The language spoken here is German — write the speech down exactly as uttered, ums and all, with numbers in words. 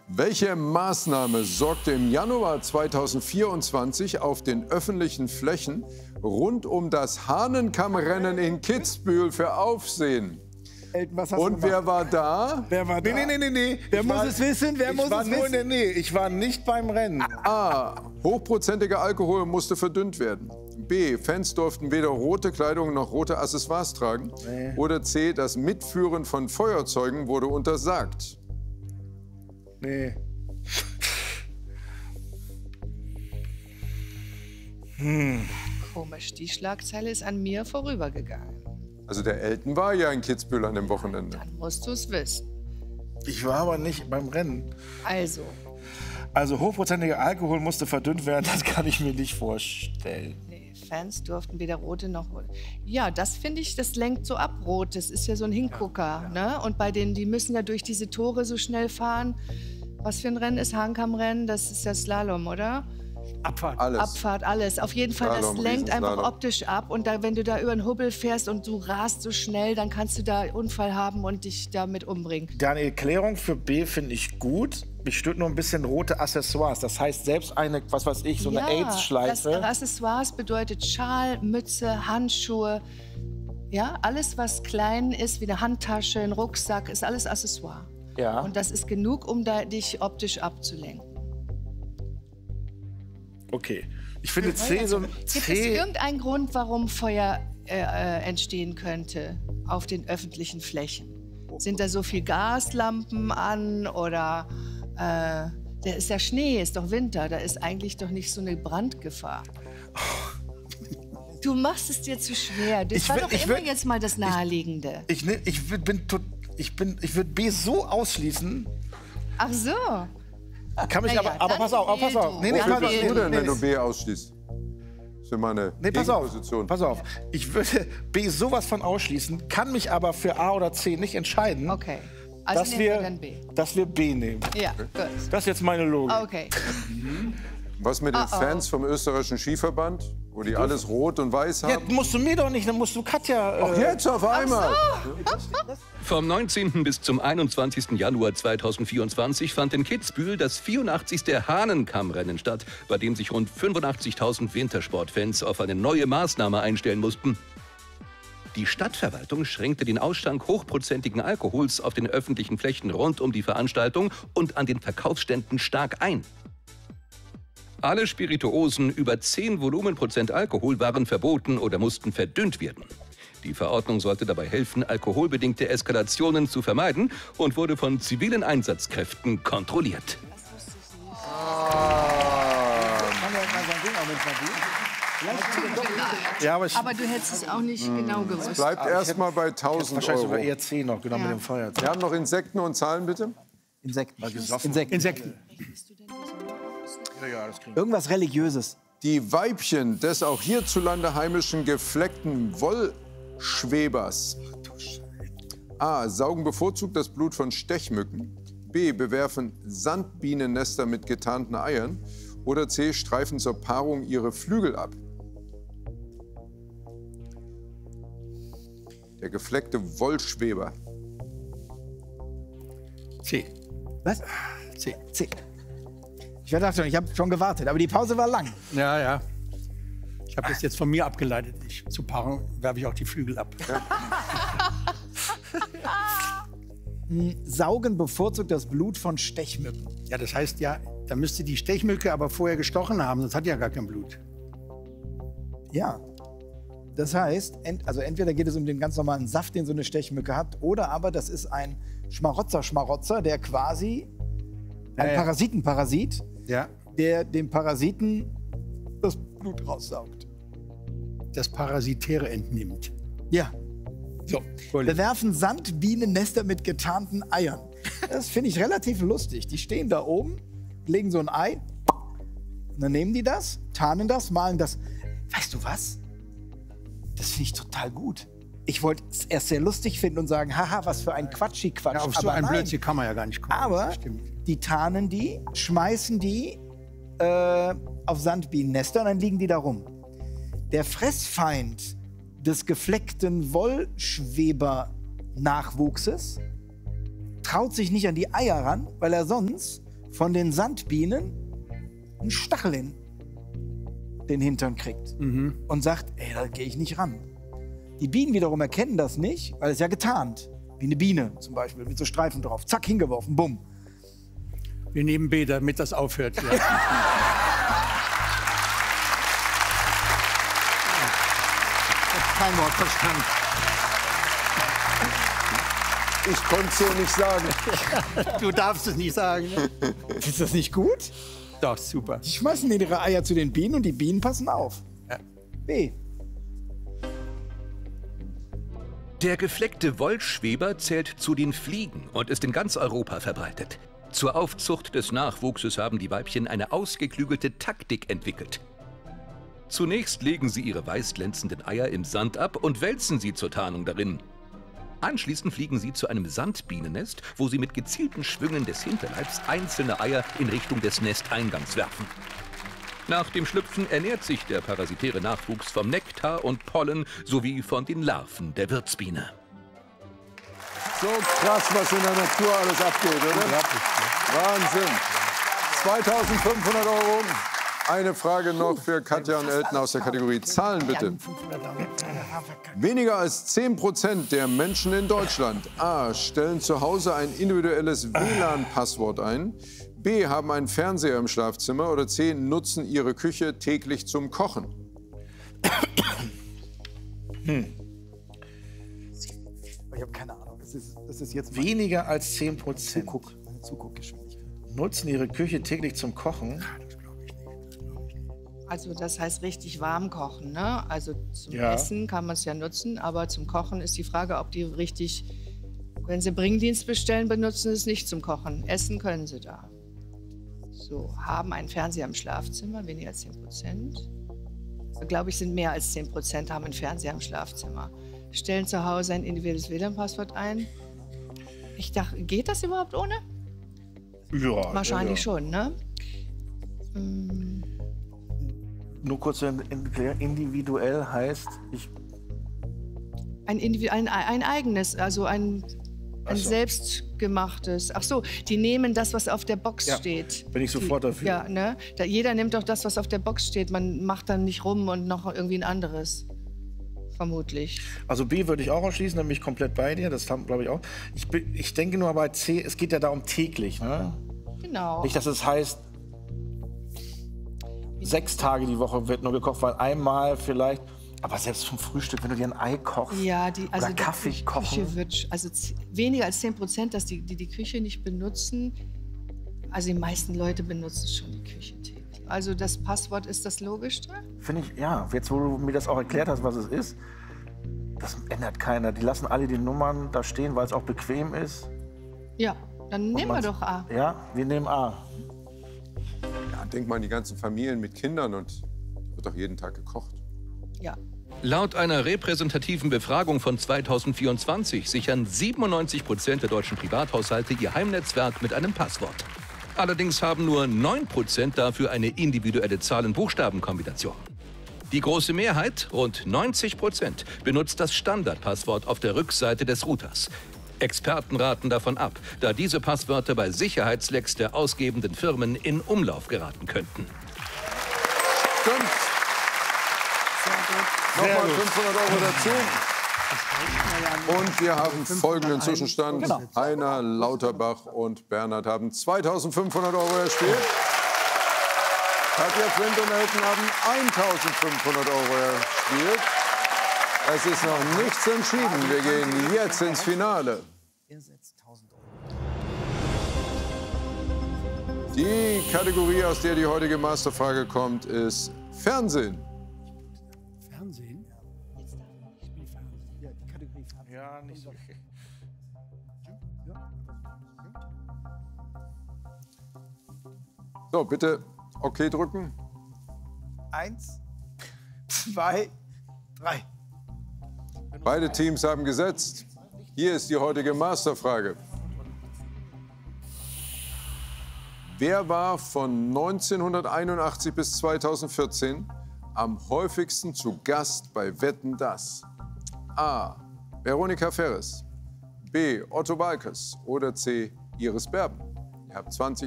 Welche Maßnahme sorgte im Januar zweitausendvierundzwanzig auf den öffentlichen Flächen rund um das Hahnenkammrennen in Kitzbühel für Aufsehen? Elton, was hast du Und gemacht? wer war da? Wer war da? Nee, nee, nee, nee. Wer Ich muss war, es wissen? Wer ich muss war es nur in der wissen? Nähe. Ich war nicht beim Rennen. A. Hochprozentiger Alkohol musste verdünnt werden. B. Fans durften weder rote Kleidung noch rote Accessoires tragen. Nee. Oder C. Das Mitführen von Feuerzeugen wurde untersagt. Nee. Komisch, die Schlagzeile ist an mir vorübergegangen. Also der Elton war ja in Kitzbühel an dem Wochenende. Dann musst du es wissen. Ich war aber nicht beim Rennen. Also, Also hochprozentiger Alkohol musste verdünnt werden, das kann ich mir nicht vorstellen. nee, Fans durften weder rote noch rote. Ja, das finde ich, das lenkt so ab, rot. Das ist ja so ein Hingucker. Ne? Und bei denen, die müssen ja durch diese Tore so schnell fahren. Was für ein Rennen ist Hahnkammrennen? Das ist ja Slalom, oder? Abfahrt. Alles. Abfahrt, alles. Auf jeden Fall, Slalom, das lenkt einfach Riesenslalom. optisch ab. Und da, wenn du da über einen Hubbel fährst und du rast so schnell, dann kannst du da einen Unfall haben und dich damit umbringen. Deine Erklärung für B finde ich gut. Mich stört nur ein bisschen rote Accessoires. Das heißt, selbst eine, was weiß ich, so eine Ja, AIDS-Schleife. Das Accessoires bedeutet Schal, Mütze, Handschuhe. Ja, alles, was klein ist, wie eine Handtasche, ein Rucksack, ist alles Accessoire. Ja. Und das ist genug, um da, dich optisch abzulenken. Okay. Ich finde C so Gibt es C. irgendeinen Grund, warum Feuer äh, äh, entstehen könnte auf den öffentlichen Flächen? Sind da so viel Gaslampen an oder äh, da ist ja Schnee, ist doch Winter, da ist eigentlich doch nicht so eine Brandgefahr. Du machst es dir zu schwer. Das Ich war will- doch ich immer will- jetzt mal das Naheliegende. Ich, ne- ich will- bin tot- ich bin ich würde B so ausschließen. Ach so. Kann mich Na aber ja, aber dann pass auf, pass wähl auf. du. Nee, nee, Dann pass auf. Was wähl würdest du denn, Nee, wenn du nee, B ausschließt? Das wäre meine nee, pass auf. Gegenposition. Pass auf. Ich würde B sowas von ausschließen, kann mich aber für A oder C nicht entscheiden. Okay. Also dass nehmen wir wir, dann B. dass wir B nehmen. Ja, gut. Das ist jetzt meine Logik. Okay. Was mit den Oh, oh. Fans vom österreichischen Skiverband, wo die alles rot und weiß Ja, haben? musst du mir doch nicht, dann musst du Katja. Äh, Auch jetzt auf einmal. Vom neunzehnten bis zum einundzwanzigsten Januar zweitausendvierundzwanzig fand in Kitzbühel das vierundachtzigste Hahnenkammrennen statt, bei dem sich rund fünfundachtzigtausend Wintersportfans auf eine neue Maßnahme einstellen mussten. Die Stadtverwaltung schränkte den Ausschank hochprozentigen Alkohols auf den öffentlichen Flächen rund um die Veranstaltung und an den Verkaufsständen stark ein. Alle Spirituosen über zehn Volumenprozent Alkohol waren verboten oder mussten verdünnt werden. Die Verordnung sollte dabei helfen, alkoholbedingte Eskalationen zu vermeiden und wurde von zivilen Einsatzkräften kontrolliert. ja, aber ich Aber du hättest es auch nicht genau gewusst. Bleibt erstmal bei tausend wahrscheinlich Euro. sogar eher C noch, genau Ja. mit dem Feuerzeug. Wir haben noch Insekten und Zahlen, bitte. Insekten. gesoffen. Insekten. Insekten. Ja, ja, das kriegen wir. Irgendwas Religiöses. Die Weibchen des auch hierzulande heimischen gefleckten Wollschwebers A. saugen bevorzugt das Blut von Stechmücken. B. bewerfen Sandbienennester mit getarnten Eiern. Oder C. streifen zur Paarung ihre Flügel ab. Der gefleckte Wollschweber. C. Was? C. C. Ich dachte schon, ich habe schon gewartet, aber die Pause war lang. Ja, ja. Ich habe das jetzt von mir abgeleitet. Ich, zu Paarung werfe ich auch die Flügel ab. Saugen bevorzugt das Blut von Stechmücken. Ja, das heißt ja, da müsste die Stechmücke aber vorher gestochen haben, sonst hat die ja gar kein Blut. Ja. Das heißt, ent, also entweder geht es um den ganz normalen Saft, den so eine Stechmücke hat, oder aber das ist ein Schmarotzer-Schmarotzer, der quasi ein Ja, ja. Parasitenparasit, Ja, der dem Parasiten das Blut raussaugt. das Parasitäre entnimmt. Ja. So, Wir werfen Sandbienennester mit getarnten Eiern. Das finde ich relativ lustig. Die stehen da oben, legen so ein Ei, und dann nehmen die das, tarnen das, malen das. Weißt du was? Das finde ich total gut. Ich wollte es erst sehr lustig finden und sagen, haha, was für ein Quatschi-Quatsch. Ja, auf so Aber ein nein. Blödsinn kann man ja gar nicht kommen. Aber Das stimmt. die tarnen die, schmeißen die äh, auf Sandbienennester und dann liegen die da rum. Der Fressfeind des gefleckten Wollschweber-Nachwuchses traut sich nicht an die Eier ran, weil er sonst von den Sandbienen einen Stachel in den Hintern kriegt Mhm. und sagt, ey, da gehe ich nicht ran. Die Bienen wiederum erkennen das nicht, weil es ja getarnt. Wie eine Biene zum Beispiel, mit so Streifen drauf. Zack, hingeworfen, bumm. Wir nehmen B, damit das aufhört. Ja. Ich hab kein Wort verstanden. Ich konnte es so nicht sagen. Du darfst es nicht sagen. Ne? Ist das nicht gut? Doch, super. Die schmeißen ihre Eier zu den Bienen und die Bienen passen auf. Ja. B. Der gefleckte Wollschweber zählt zu den Fliegen und ist in ganz Europa verbreitet. Zur Aufzucht des Nachwuchses haben die Weibchen eine ausgeklügelte Taktik entwickelt. Zunächst legen sie ihre weiß glänzenden Eier im Sand ab und wälzen sie zur Tarnung darin. Anschließend fliegen sie zu einem Sandbienennest, wo sie mit gezielten Schwüngen des Hinterleibs einzelne Eier in Richtung des Nesteingangs werfen. Nach dem Schlüpfen ernährt sich der parasitäre Nachwuchs vom Nektar und Pollen sowie von den Larven der Wirtsbiene. So krass, was in der Natur alles abgeht, oder? Wahnsinn. zweitausendfünfhundert Euro. Eine Frage noch für Katja und Elton aus der Kategorie Zahlen, bitte. Weniger als zehn Prozent der Menschen in Deutschland A. stellen zu Hause ein individuelles W L A N-Passwort ein, B. haben einen Fernseher im Schlafzimmer oder C. nutzen ihre Küche täglich zum Kochen. Hm. Ich habe keine Ahnung. Das ist, das ist jetzt Weniger als zehn Prozent Zuguck, meine Zuguckgeschwindigkeit. nutzen ihre Küche täglich zum Kochen. Also das heißt richtig warm kochen, ne? Also zum Ja. Essen kann man es ja nutzen, aber zum Kochen ist die Frage, ob die richtig, wenn sie Bringdienst bestellen, benutzen sie es nicht zum Kochen. Essen können sie da. So, haben einen Fernseher im Schlafzimmer, weniger als zehn Prozent. Glaube ich, sind mehr als zehn Prozent haben einen Fernseher im Schlafzimmer. Stellen zu Hause ein individuelles W L A N-Passwort ein. Ich dachte, geht das überhaupt ohne? Ja, Wahrscheinlich ja, ja. schon, ne? Hm. Nur kurz in- in- individuell heißt, ich Ein, Individu ein, ein eigenes, also ein, Ach ein so. selbstgemachtes. Ach so, die nehmen das, was auf der Box Ja, steht. bin ich sofort die, dafür. Ja, ne? Da, jeder nimmt doch das, was auf der Box steht. Man macht dann nicht rum und noch irgendwie ein anderes. Vermutlich. Also B würde ich auch ausschließen, dann bin ich komplett bei dir. Das haben, glaube ich, auch. Ich, bin- ich denke nur bei C, es geht ja darum täglich. Ne? Genau. Nicht, dass es heißt, sechs Tage die Woche wird nur gekocht, weil einmal vielleicht. Aber selbst zum Frühstück, wenn du dir ein Ei kochst Ja, die, also oder die Kaffee Küche kochen. wird, also z- weniger als zehn Prozent, dass die, die die Küche nicht benutzen. Also die meisten Leute benutzen schon die Küche täglich. Also das Passwort ist das Logischste. Finde ich, ja, jetzt wo du mir das auch erklärt hast, was es ist, das ändert keiner. Die lassen alle die Nummern da stehen, weil es auch bequem ist. Ja, dann nehmen wir man- doch A. Ja, wir nehmen A. Ja, denk mal an die ganzen Familien mit Kindern und wird doch jeden Tag gekocht. Ja. Laut einer repräsentativen Befragung von zweitausendvierundzwanzig sichern siebenundneunzig Prozent der deutschen Privathaushalte ihr Heimnetzwerk mit einem Passwort. Allerdings haben nur neun Prozent dafür eine individuelle Zahlen-Buchstaben-Kombination. Die große Mehrheit, rund neunzig Prozent, benutzt das Standardpasswort auf der Rückseite des Routers. Experten raten davon ab, da diese Passwörter bei Sicherheitslecks der ausgebenden Firmen in Umlauf geraten könnten. Stimmt. Nochmal fünfhundert Euro dazu. Und wir haben folgenden Zwischenstand. Genau. Heiner, Lauterbach und Bernhard haben zweitausendfünfhundert Euro erspielt. Katja, Flint und Elton haben eintausendfünfhundert Euro erspielt. Es ist noch nichts entschieden. Wir gehen jetzt ins Finale. Die Kategorie, aus der die heutige Masterfrage kommt, ist Fernsehen. Fernsehen? Ja, die Kategorie Fernsehen. Ja, nicht so. So, bitte okay drücken. Eins, zwei, drei. Beide Teams haben gesetzt. Hier ist die heutige Masterfrage. Wer war von neunzehnhunderteinundachtzig bis zweitausendvierzehn am häufigsten zu Gast bei Wetten, dass? A. Veronika Ferres, B. Otto Walkes oder C. Iris Berben? Ihr habt zwanzig